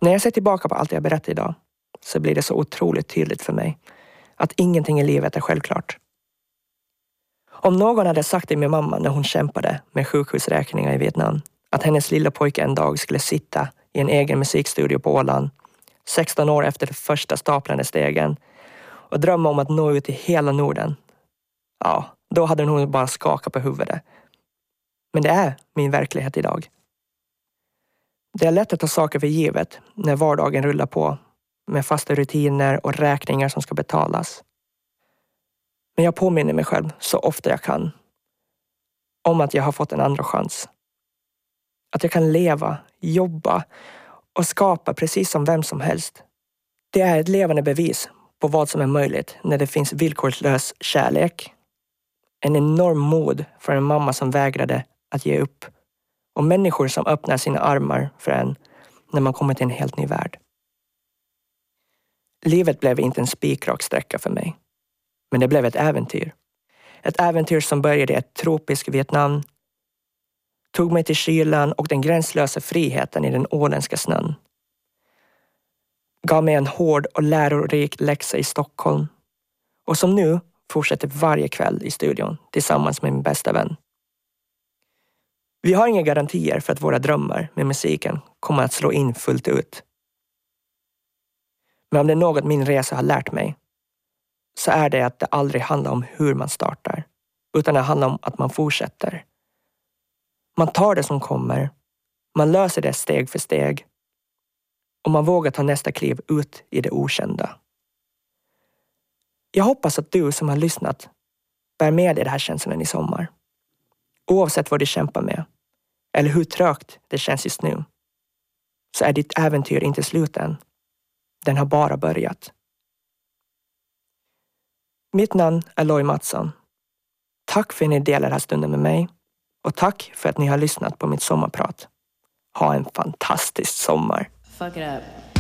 När jag ser tillbaka på allt jag berättat idag så blir det så otroligt tydligt för mig att ingenting i livet är självklart. Om någon hade sagt till min mamma när hon kämpade med sjukhusräkningar i Vietnam att hennes lilla pojke en dag skulle sitta i en egen musikstudio på Åland 16 år efter den första staplande stegen och drömma om att nå ut i hela Norden, ja, då hade hon bara skakat på huvudet. Men det är min verklighet idag. Det är lätt att ta saker för givet när vardagen rullar på med fasta rutiner och räkningar som ska betalas. Men jag påminner mig själv så ofta jag kan om att jag har fått en andra chans. Att jag kan leva, jobba och skapa precis som vem som helst. Det är ett levande bevis på vad som är möjligt när det finns villkorslös kärlek. En enorm mod för en mamma som vägrade att ge upp. Och människor som öppnar sina armar för en när man kommer till en helt ny värld. Livet blev inte en spikrak sträcka för mig. Men det blev ett äventyr. Ett äventyr som började i ett tropiskt Vietnam. Tog mig till kylan och den gränslösa friheten i den åländska snön. Gav mig en hård och lärorik läxa i Stockholm. Och som nu fortsätter varje kväll i studion tillsammans med min bästa vän. Vi har inga garantier för att våra drömmar med musiken kommer att slå in fullt ut. Men om det är något min resa har lärt mig så är det att det aldrig handlar om hur man startar, utan det handlar om att man fortsätter. Man tar det som kommer, man löser det steg för steg och man vågar ta nästa kliv ut i det okända. Jag hoppas att du som har lyssnat bär med dig den här känslan i sommar. Oavsett vad du kämpar med eller hur trögt det känns just nu så är ditt äventyr inte slut än. Den har bara börjat. Mitt namn är Loj Mattsson. Tack för att ni delar den här stunden med mig och tack för att ni har lyssnat på mitt sommarprat. Ha en fantastisk sommar. Fuck it up.